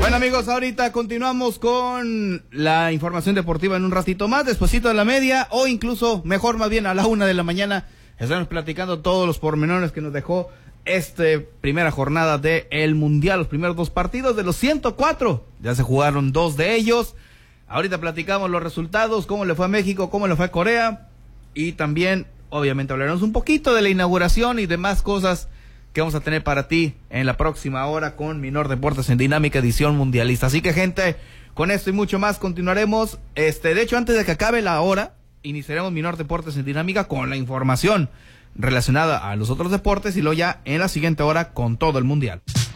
Bueno, amigos, ahorita continuamos con la información deportiva en un ratito más, despuesito de la media, o incluso, mejor más bien, a la 1 de la mañana. Estamos platicando todos los pormenores que nos dejó primera jornada del Mundial, los primeros 2 partidos de los 104. Ya se jugaron 2 de ellos. Ahorita platicamos los resultados, cómo le fue a México, cómo le fue a Corea. Y también, obviamente, hablaremos un poquito de la inauguración y demás cosas que vamos a tener para ti en la próxima hora con Minor Deportes en Dinámica Edición Mundialista. Así que, gente, con esto y mucho más continuaremos. De hecho, antes de que acabe la hora, iniciaremos Minor Deportes en Dinámica con la información relacionada a los otros deportes y luego ya en la siguiente hora con todo el Mundial.